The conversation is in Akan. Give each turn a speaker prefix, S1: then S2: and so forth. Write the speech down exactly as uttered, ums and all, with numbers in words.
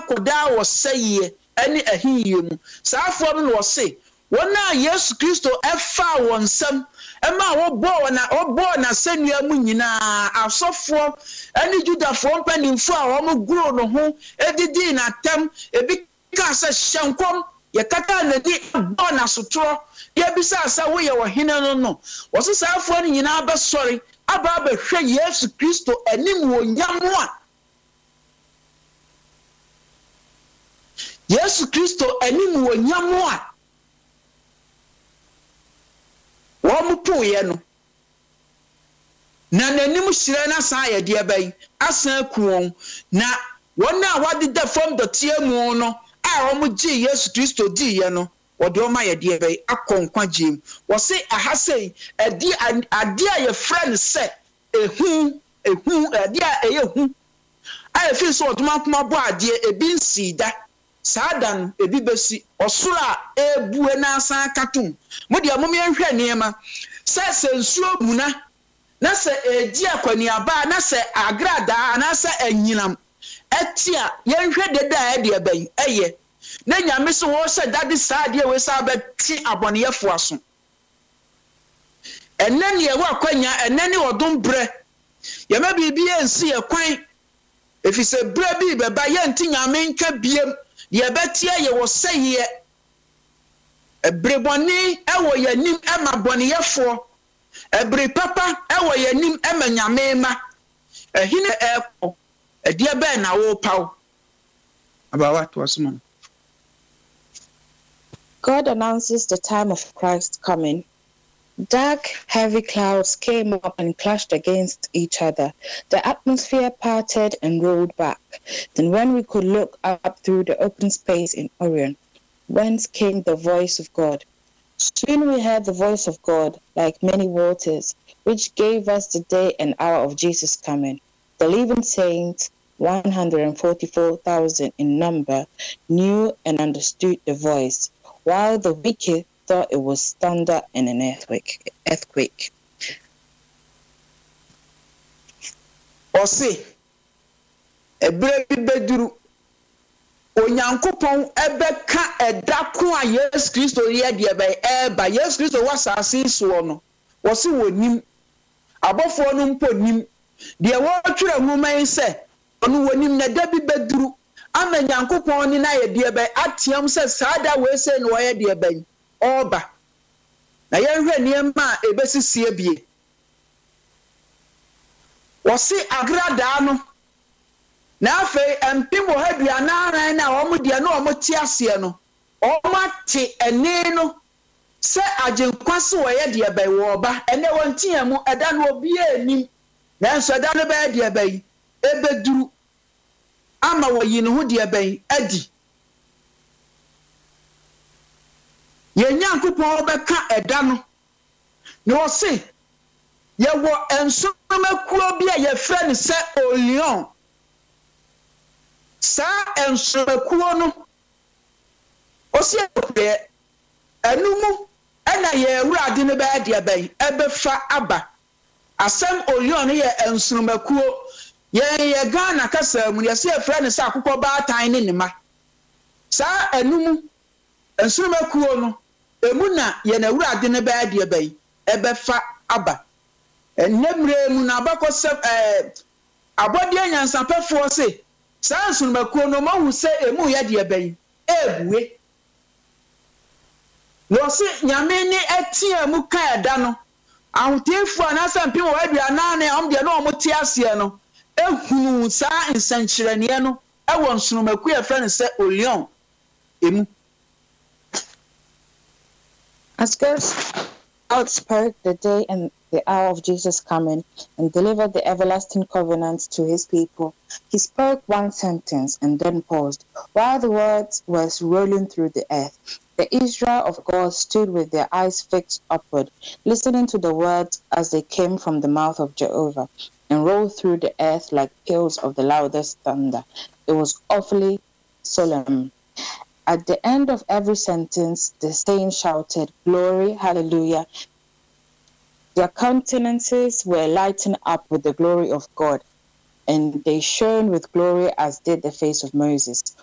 S1: akoda wo saye ene ahiye mu saafo no wo se wona Yesu Kristo efa wonsam ema wo bo na obo na senua mu nyina asofo ene judafo mpanimfo a wo mo guro no ho edidi na tem ebi ka se hyenkom ye kata na di bo na sotro ye bisa sa wo ye wo hene no no wo se saafo no nyina ba sori aba ba hwe Yesu Kristo anim wo nyamo a Yesu Kristo anim wo nyamo a wo mupo ye no na nanim hyire na san ye de bai asan kuon na wona wade da from the tiemu no a wo mu gi Yesu Kristo di ye no wo de o ma ye de bai akonkwa gim wo se ahasei adi adi a ye friend se ehu ehu adi a ye hu a ye fi so otuma kuma bo ade ebi nsida sadan ebi besi osura ebue na asan katum mudi amom yenhwe niema se se nsuo muna na se edi akwani aba na se agrada na se anyinam etia yenhwe deda e de abai eye na nyame so wo se dade saade we sa beti aboneyefo aso enani e wa kwanya enani odom bre yema bibi ensi ye kwan efise bre bi beba ye nti nyame nka biem ye betia ye wo seye ebreboni ewo ye nim ema boneyefo ebre papa ewo ye nim ema nyame ma ehine eko edie be na wo paw abawa to asuma.
S2: God announces the time of Christ's coming. Dark, heavy clouds came up and clashed against each other. The atmosphere parted and rolled back. Then when we could look up through the open space in Orion, whence came the voice of God. Soon we heard the voice of God, like many waters, which gave us the day and hour of Jesus' coming. The living saints, one hundred forty-four thousand in number, knew and understood the voice, while the wicked thought it was thunder and an earthquake. Earthquake.
S1: Ose ebre beduru onyankopon ebeka edako a Yesu Kristo ye de be eba Yesu Kristo wasase so no wo se wonim abofo no mpo nim de wo twere nwuman se ono wonim na da bi beduru ama nyankopon ni na ye de be atiam se saada we se no ye de be oba na ye hwe niema ebesisie bie wo se agrada no na afi empimo hadua na ran na wo mudie na wo mti ase no wo mate ene no se agenkwase wo ye de be wo ba ene wontia mu eda no obi anim na nso eda no be de be ebeduru ama wo yi no ho de be adi ye nyankopon obeka eda no ne wo se ye wo ensomakuo bi a ye frɛ ne se Orion sa ensomakuo no osi ekwe anumu ana ye awurade ne ba de abai ebefa aba asem Orion ye ensomakuo ye ye Ghana kasa mu ye se frɛ ne sa akokɔ baatan ne ne ma sa anumu ensomakuo no emuna ye na awurade ne ba de abai ebefa aba enemre mu na bakose eh abodi anyansapefo se sansun makuo no mahu se emu ye de abai ebue no se nyame ni etia mu ka eda no ahotefu anasa mpem wa aduana na om de no omoti ase no ehunu sa nsankyerene no ewo nsunu makuo e friend se Orion emu.
S2: As God outspoke the day and the hour of Jesus' coming and delivered the everlasting covenant to his people, he spoke one sentence and then paused. While the words were rolling through the earth, the Israel of God stood with their eyes fixed upward, listening to the words as they came from the mouth of Jehovah and rolled through the earth like peals of the loudest thunder. It was awfully solemn. At the end of every sentence, the saints shouted, "Glory, hallelujah." Their countenances were lightened up with the glory of God, and they shone with glory as did the face of Moses,